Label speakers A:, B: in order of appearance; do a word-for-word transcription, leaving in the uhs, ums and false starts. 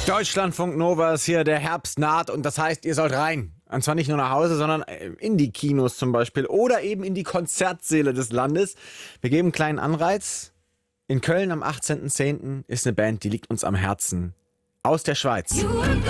A: Deutschlandfunk Nova ist hier, der Herbst naht und das heißt, ihr sollt rein. Und zwar nicht nur nach Hause, sondern in die Kinos zum Beispiel oder eben in die Konzertsäle des Landes. Wir geben einen kleinen Anreiz. In Köln am achtzehnten zehnten ist eine Band, die liegt uns am Herzen. Aus der Schweiz.